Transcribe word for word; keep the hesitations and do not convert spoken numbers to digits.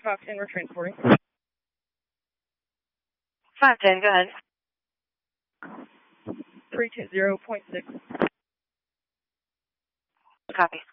Fox ten, we're transporting. five ten, go ahead. three two zero point six. Copy.